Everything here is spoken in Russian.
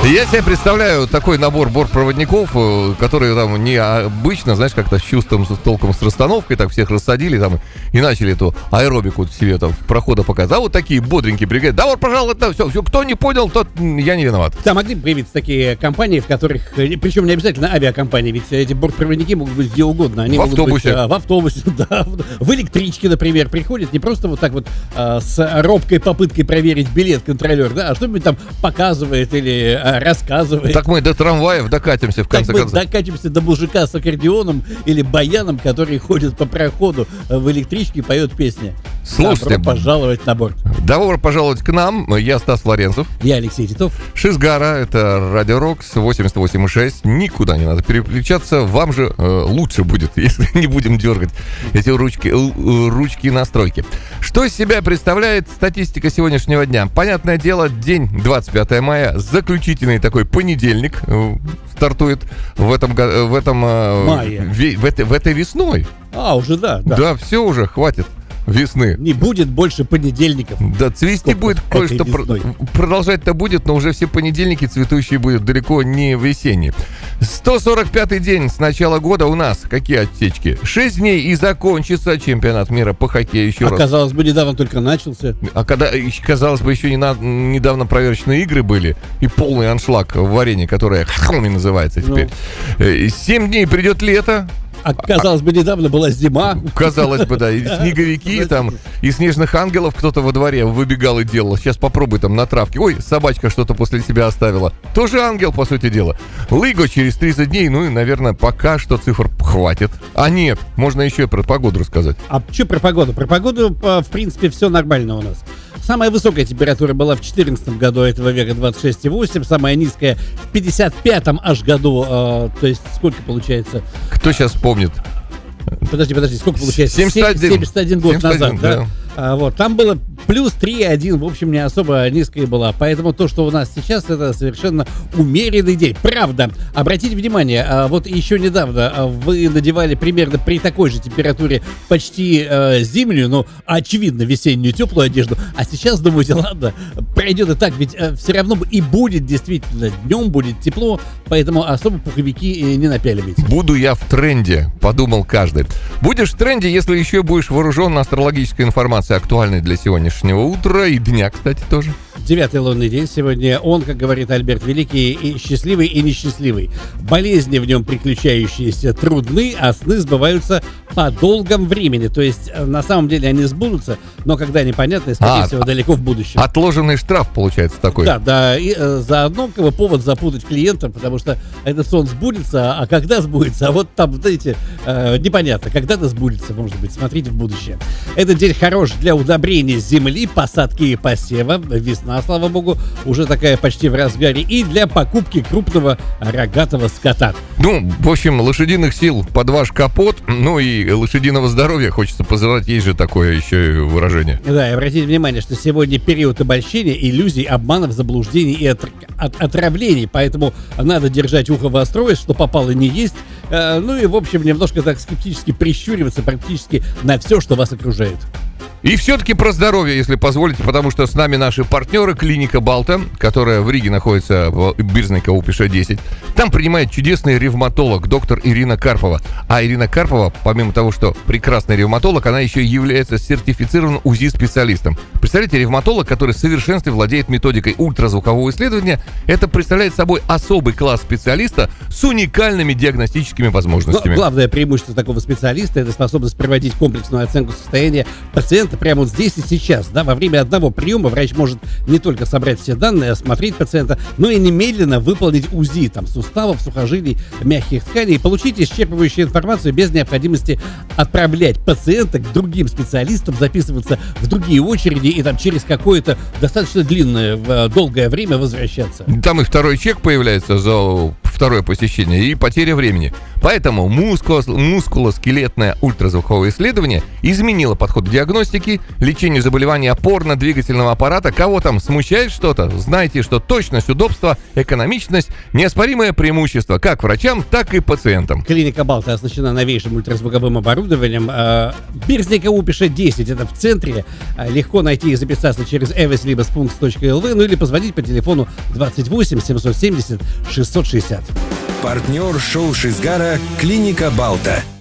Я себе представляю такой набор бортпроводников, которые там необычно, знаешь, как-то с чувством, с толком, с расстановкой, так всех рассадили там и начали эту аэробику себе там прохода показать. А вот такие бодренькие бригады. Да вот, пожалуйста, все, кто не понял, тот я не виноват. Там могли появиться такие компании, в которых, причем не обязательно авиакомпании, ведь эти бортпроводники могут быть где угодно. Они в автобусе. Быть, в автобусе, да. В электричке, например, приходят не просто вот так вот с робкой попыткой проверить билет контролер, да, а что-нибудь там показывает или рассказывает. Так мы до трамваев докатимся в конце концов. Докатимся до мужика с аккордеоном или баяном, который ходит по проходу в электричке и поет песни. Слушайте, добро пожаловать на борт. Добро пожаловать к нам. Я Стас Лоренцев. Я Алексей Титов. Шизгара, это Радио Рокс 88.6. Никуда не надо переключаться. Вам же лучше будет, если не будем дергать эти ручки настройки. Что из себя представляет статистика сегодняшнего дня? Понятное дело, день 25 мая, заключительный такой понедельник стартует в этой весной. Уже да. Да, все уже, хватит весны. Не будет больше понедельников. Да, цвести будет кое-что. Продолжать-то будет, но уже все понедельники цветущие будут далеко не весенние. 145-й день с начала года у нас. Какие отсечки? 6 дней и закончится чемпионат мира по хоккею еще раз. Казалось бы, недавно только начался. А когда, казалось бы, еще недавно проверочные игры были и полный аншлаг в варенье, которое хахоми называется теперь. 7 дней придет лето. А казалось бы, недавно была зима. Казалось бы, да. И снеговики там, и снежных ангелов кто-то во дворе выбегал и делал. Сейчас попробуй там на травке. Ой, собачка что-то после себя оставила. Тоже ангел, по сути дела. Лыго через 30 дней, ну и, наверное, пока что цифр хватит. А нет, можно еще и про погоду рассказать. А что про погоду? Про погоду, в принципе, все нормально у нас. Самая высокая температура была в 2014 году этого века 26,8, самая низкая в 55-м аж году, то есть сколько получается? Кто сейчас помнит? Подожди, сколько получается? 71 год назад, да? Вот, там было плюс 3,1, в общем, не особо низкая была. Поэтому то, что у нас сейчас, это совершенно умеренный день. Правда, обратите внимание, вот еще недавно вы надевали примерно при такой же температуре почти зимнюю, но очевидно весеннюю теплую одежду. А сейчас думаете, ладно, пройдет и так, ведь все равно и будет действительно днем, будет тепло, поэтому особо пуховики не напяливайте. Буду я в тренде, подумал каждый. Будешь в тренде, если еще будешь вооружен астрологической информацией, актуальной для сегодняшнего утра и дня, кстати, тоже. 9-й лунный день сегодня. Он, как говорит Альберт Великий, и счастливый, и несчастливый. Болезни в нем приключающиеся трудны, а сны сбываются по долгом времени. То есть, на самом деле, они сбудутся, но когда непонятно, скорее всего, далеко в будущем. Отложенный штраф, получается, такой. Да, и заодно повод запутать клиента, потому что этот сон сбудется, а когда сбудется, а вот там, знаете, непонятно, когда-то сбудется, может быть, смотрите в будущее. Этот день хорош для удобрения земли, посадки и посева, весна, слава богу, уже такая почти в разгаре, и для покупки крупного рогатого скота. Ну, в общем, лошадиных сил под ваш капот, ну и лошадиного здоровья хочется пожелать, есть же такое еще выражение. Да, и обратите внимание, что сегодня период обольщения, иллюзий, обманов, заблуждений и отравлений, поэтому надо держать ухо востро, что попало не есть, ну и, в общем, немножко так скептически прищуриваться практически на все, что вас окружает. И все-таки про здоровье, если позволите, потому что с нами наши партнеры, клиника Балта, которая в Риге находится в Бирзника УПШ 10. Там принимает чудесный ревматолог, доктор Ирина Карпова. А Ирина Карпова, помимо того, что прекрасный ревматолог, она еще является сертифицированным УЗИ-специалистом. Представляете, ревматолог, который в совершенстве владеет методикой ультразвукового исследования, это представляет собой особый класс специалиста с уникальными диагностическими возможностями. Но главное преимущество такого специалиста — это способность проводить комплексную оценку состояния пациента прямо вот здесь и сейчас, да, во время одного приема врач может не только собрать все данные, осмотреть пациента, но и немедленно выполнить УЗИ там суставов, сухожилий, мягких тканей и получить исчерпывающую информацию без необходимости отправлять пациента к другим специалистам, записываться в другие очереди и там через какое-то достаточно длинное, долгое время возвращаться. Там и второй чек появляется за второе посещение и потеря времени. Поэтому мускулоскелетное ультразвуковое исследование изменило подход к диагностике клиники, лечение заболеваний опорно-двигательного аппарата. Кого там смущает что-то? Знайте, что точность, удобство, экономичность – неоспоримое преимущество как врачам, так и пациентам. Клиника Балта оснащена новейшим ультразвуковым оборудованием. Березника Упиша 10, это в центре. Легко найти и записаться через evis либо spunks.lv, ну или позвонить по телефону 28 770 660. Партнер шоу Шизгара — клиника Балта.